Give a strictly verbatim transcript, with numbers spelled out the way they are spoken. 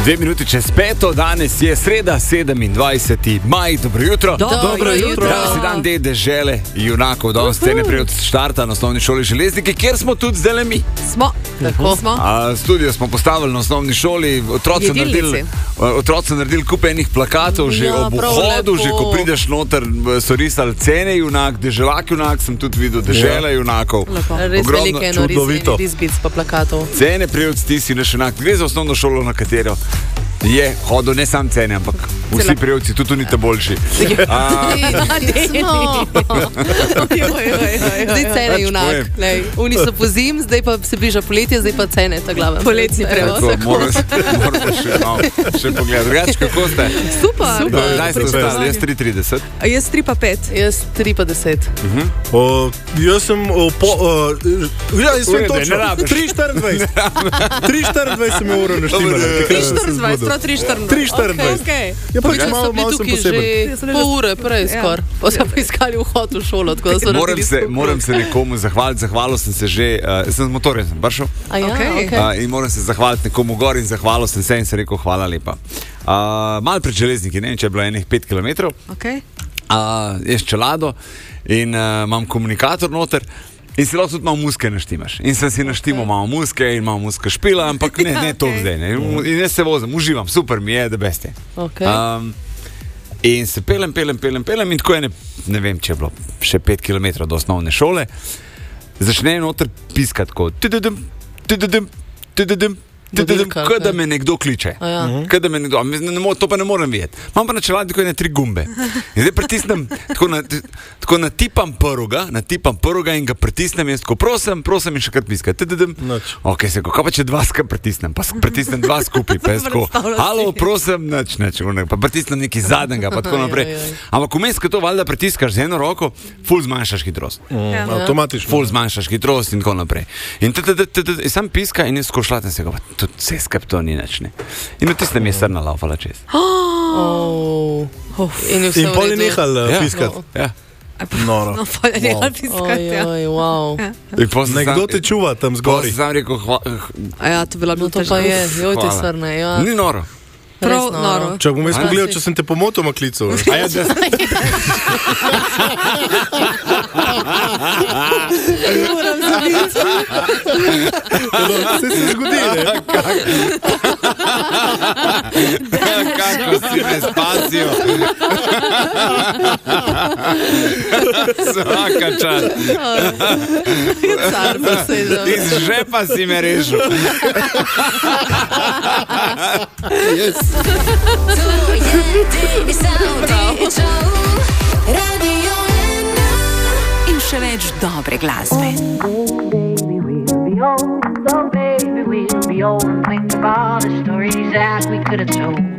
Dve minuti čez peto, danes je sreda, sedemindvajseti maj, dobro jutro. Do, dobro jutro. Danes je dan D dežele, junakov, danes scene prej od štarta na osnovni šoli Železniki, kjer smo tudi zdaj le mi. Smo, tako smo. A, studio smo postavili na osnovni šoli, otroci naredili, otroci naredili kup enih plakatov, že Ja, ob prav vhodu, lepo. že ko prideš noter, so risali cene junak, deželak junak, sem tudi videl dežele junakov. Res Ogromno, velike no, čudovito. risbic pa plakatov. Cene prej od stisi naš junak, gre za osnovno šolo, na katero je hodil ne sam cene, ampak vsi prejevci, tudi tu nite boljši. A, Zdaj cene junak. Lej, Uni so po zim, zdaj pa se bliža poletje, zdaj pa cene, ta glava. Poletni prevod. to moram moram še, no, še pogledati. Drugače, kako ste? Super. Kdaj ste ostali? Jaz tri trideset. Jaz tri pa pet. Jaz tri pa deset. O, jaz sem o, po, o, ja, jaz sem Urede, točno ne rabiš. tri štiriindvajset. tri štiriindvajset sem uro naštimala. tri štiriindvajset, prav tri štiriindvajset. tri štiriindvajset. Okay, Ja, pač okay. malo, So bili malo sem tukaj poseben. že pol ure prej Ja. skor. Pa so pa iskali vhod v šolo, tako da so Moram naredili se, skupno. moram se nekomu zahvaliti, zahvalil sem se že, uh, sem z motorjem sem prišel A ja, Okej. okay. uh, in moram se zahvaliti nekomu gor in zahvalil sem se in se rekel hvala lepa. Uh, malo pred Železniki, ne vem, če je bilo enih pet kilometrov, Okay. uh, jaz čelado in uh, imam komunikator noter. In si lahko tudi malo muske naštimaš. In sem si naštimal malo muske in malo muske špila, ampak ne, ne to Okej. zdaj. Ne. In jaz se vozim, uživam, super mi je, da beste. Okay. Um, in se pelem, pelem, pelem, pelem in tako je, ne, ne vem, če je bilo še pet kilometrov do osnovne šole, začne noter piskati tako, tududum, tududum, tududum, tududum, Mobilka, kot da kaj? me nekdo kliče. A ja. Kot da me nekdo, ne, ne, mo- to pa ne morem videti. Imam pa na čeladniku ene tri gumbe. In zdaj pritisnem, tako, na, tako natipam prvega, natipam prvega in ga pritisnem in tako prosim, prosim in še kar piska. Tududum. Nič. Ok, se kako pa če dva skupaj pritisnem, pa sk- pritisnem dva skupaj, pa je tako, Predstavljam si. halo, prosim, nič, nič, ne, pa pritisnem nekaj zadnjega, pa tako Aj, naprej. aj, aj. Ampak vmes, ko to valjda pritiskaš z eno roko, ful zmanjšaš hitrost. Ja. Avtomatično. Ful zmanjšaš hitrost in tako naprej. In sam piska in jaz skošlatem se ga, pa tudi vse skup to ni nič, ne. In v tistem je srna laufala čez. Oh. In, je vse In v pol je redu. nehal uh, Ja. piskati. Ja. Noro. No, pa je nekaj piskati. Oj, Ja. oj, wow. Ja. In pol sem Nekdo sam- te čuva tam pol zgori. sem sam rekel, hva, A ja, to bi bila No, bil to pa je, joj te Hvala. srne, ja. ni noro. prav Res noro. Če bom jaz A, pogledal, si- če sem te pomotoma klical. A ja, da, Se se zgodi, ne? kako si me spasijo. Svaka čast. Car pa se je Iz žepa si me rešil. Yes. To je Deli Saudi Show, Radio ena. In še več dobre glasbe. Baby, we'll be old. Oh, baby, we'll be old and think of all the stories that we could have told.